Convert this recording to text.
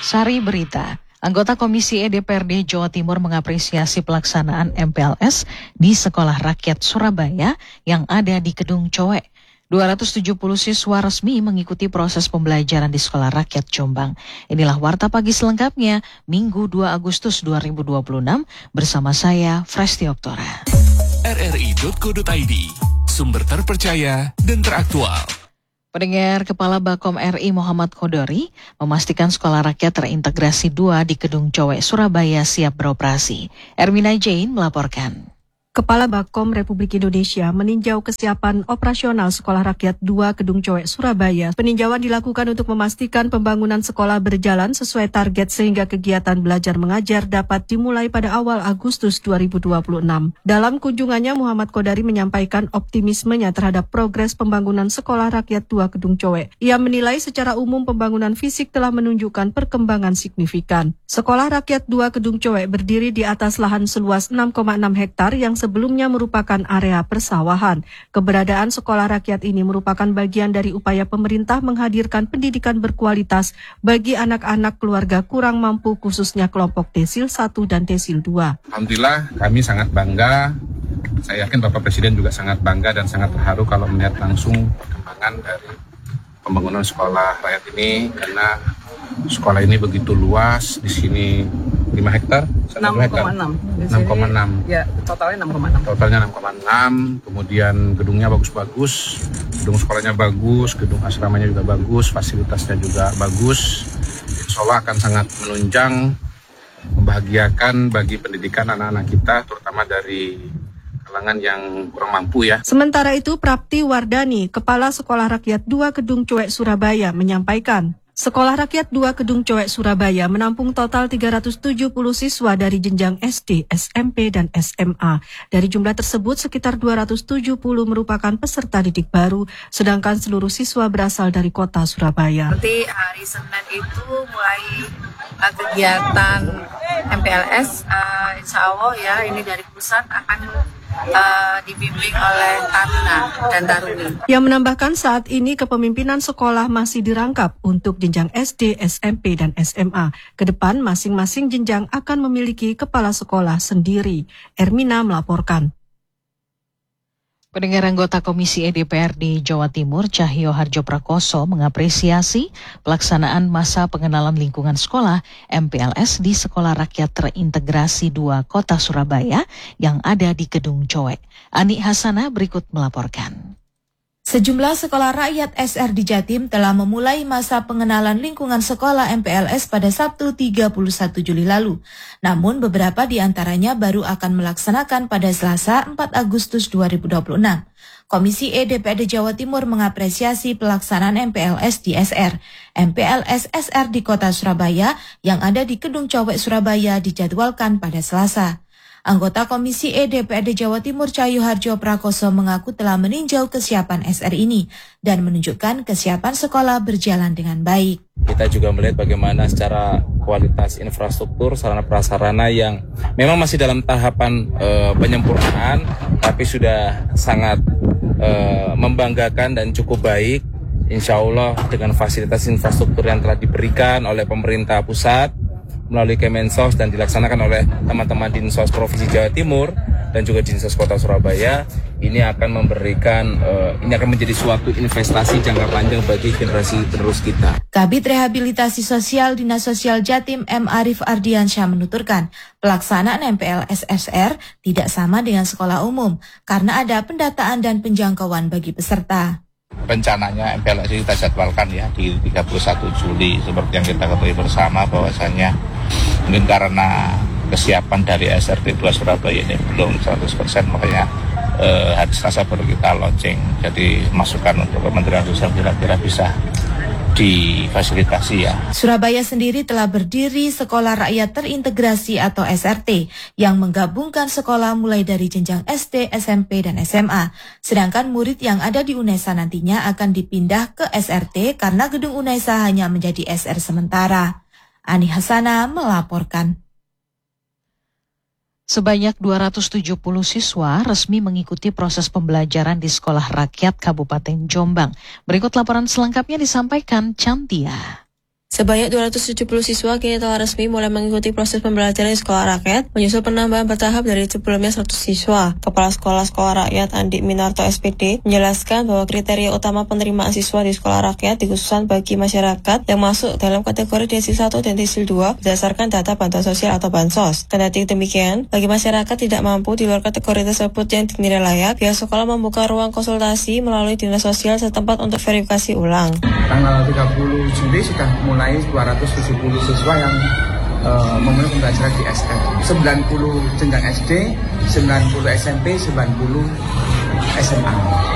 Sari Berita. Anggota Komisi E DPRD Jawa Timur mengapresiasi pelaksanaan MPLS di Sekolah Rakyat Surabaya yang ada di Kedung Cowek. 270 siswa resmi mengikuti proses pembelajaran di Sekolah Rakyat Jombang. Inilah Warta Pagi selengkapnya, Minggu 2 Agustus 2026, bersama saya, Fresti Oktora. rri.co.id, sumber terpercaya dan teraktual. Pendengar, Kepala Bakom RI Muhammad Khodori memastikan Sekolah Rakyat terintegrasi 2 di Kedung Cowek, Surabaya siap beroperasi. Ermina Jane melaporkan. Kepala Bakom Republik Indonesia meninjau kesiapan operasional Sekolah Rakyat 2 Kedung Cowek, Surabaya. Peninjauan dilakukan untuk memastikan pembangunan sekolah berjalan sesuai target sehingga kegiatan belajar mengajar dapat dimulai pada awal Agustus 2026. Dalam kunjungannya, Muhammad Khodori menyampaikan optimismenya terhadap progres pembangunan Sekolah Rakyat 2 Kedung Cowek. Ia menilai secara umum pembangunan fisik telah menunjukkan perkembangan signifikan. Sekolah Rakyat 2 Kedung Cowek berdiri di atas lahan seluas 6,6 hektar yang sebelumnya merupakan area persawahan. Keberadaan sekolah rakyat ini merupakan bagian dari upaya pemerintah menghadirkan pendidikan berkualitas bagi anak-anak keluarga kurang mampu, khususnya kelompok Desil 1 dan Desil 2. Alhamdulillah kami sangat bangga. Saya yakin Bapak Presiden juga sangat bangga dan sangat terharu kalau melihat langsung perkembangan dari pembangunan sekolah rakyat ini, karena sekolah ini begitu luas. Di sini 5 hektar? 6,6. Ya, totalnya 6,6. Totalnya 6,6. Kemudian gedungnya bagus-bagus. Gedung sekolahnya bagus, gedung asramanya juga bagus, fasilitasnya juga bagus. Insya Allah akan sangat menunjang, membahagiakan bagi pendidikan anak-anak kita, terutama dari kalangan yang kurang mampu ya. Sementara itu, Prapti Wardani, Kepala Sekolah Rakyat 2 Kedung Cowek, Surabaya, menyampaikan, Sekolah Rakyat 2 Kedung Cowek, Surabaya menampung total 370 siswa dari jenjang SD, SMP, dan SMA. Dari jumlah tersebut, sekitar 270 merupakan peserta didik baru, sedangkan seluruh siswa berasal dari kota Surabaya. Nanti hari Senin itu mulai kegiatan MPLS, insya Allah ya, ini dari pusat akan dibimbing oleh Taruna dan Taruni. Yang menambahkan saat ini kepemimpinan sekolah masih dirangkap untuk jenjang SD, SMP, dan SMA. Kedepan masing-masing jenjang akan memiliki kepala sekolah sendiri. Ermina melaporkan. Pendengar, anggota Komisi E DPRD Jawa Timur Cahyo Harjo Prakoso mengapresiasi pelaksanaan masa pengenalan lingkungan sekolah MPLS di Sekolah Rakyat Terintegrasi 2 Kota Surabaya yang ada di Kedung Cowek. Ani Hasana berikut melaporkan. Sejumlah sekolah rakyat SR di Jatim telah memulai masa pengenalan lingkungan sekolah MPLS pada Sabtu 31 Juli lalu. Namun beberapa di antaranya baru akan melaksanakan pada Selasa 4 Agustus 2026. Komisi E DPRD Jawa Timur mengapresiasi pelaksanaan MPLS di SR. MPLS SR di Kota Surabaya yang ada di Kedung Cowek, Surabaya dijadwalkan pada Selasa. Anggota Komisi E DPRD Jawa Timur Cahyo Harjo Prakoso mengaku telah meninjau kesiapan SR ini dan menunjukkan kesiapan sekolah berjalan dengan baik. Kita juga melihat bagaimana secara kualitas infrastruktur, sarana prasarana yang memang masih dalam tahapan penyempurnaan, tapi sudah sangat membanggakan dan cukup baik. Insya Allah dengan fasilitas infrastruktur yang telah diberikan oleh pemerintah pusat melalui Kemensos dan dilaksanakan oleh teman-teman Dinsos Provinsi Jawa Timur dan juga Dinsos Kota Surabaya, ini akan memberikan, ini akan menjadi suatu investasi jangka panjang bagi generasi penerus kita. Kabid Rehabilitasi Sosial Dinas Sosial Jatim M. Arif Ardiansyah menuturkan, pelaksanaan MPLS SR tidak sama dengan sekolah umum karena ada pendataan dan penjangkauan bagi peserta. Rencananya MPLS kita jadwalkan ya di 31 Juli seperti yang kita ketahui bersama, bahwasannya mungkin karena kesiapan dari SRT 2 Surabaya ini belum 100%, makanya hari Selasa baru kita launching. Jadi masukan untuk Kementerian Sosial kira-kira bisa difasilitasi ya. Surabaya sendiri telah berdiri Sekolah Rakyat Terintegrasi atau SRT yang menggabungkan sekolah mulai dari jenjang SD, SMP, dan SMA. Sedangkan murid yang ada di UNESA nantinya akan dipindah ke SRT karena gedung UNESA hanya menjadi SR sementara. Ani Hasana melaporkan. Sebanyak 270 siswa resmi mengikuti proses pembelajaran di Sekolah Rakyat Kabupaten Jombang. Berikut laporan selengkapnya disampaikan Cantia. Sebanyak 270 siswa kini telah resmi mulai mengikuti proses pembelajaran di sekolah rakyat, menyusul penambahan bertahap dari sebelumnya 100 siswa. Kepala Sekolah Rakyat Andi Minarto SPD menjelaskan bahwa kriteria utama penerimaan siswa di sekolah rakyat dikhususkan bagi masyarakat yang masuk dalam kategori desil 1 dan desil 2 berdasarkan data bantuan sosial atau bansos. Kendati demikian, bagi masyarakat tidak mampu di luar kategori tersebut yang dinilai layak, pihak sekolah membuka ruang konsultasi melalui dinas sosial setempat untuk verifikasi ulang. Tanggal 30 Juli sudah mulai 270 siswa yang memulai pembelajaran di SR. 90 jenjang SD, 90 SMP, 90 SMA.